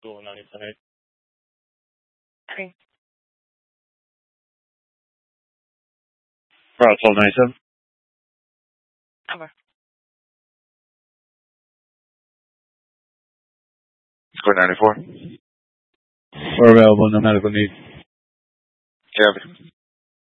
School 97. Okay. Route 1297. Over. Square 94. We're available, no medical need. Copy.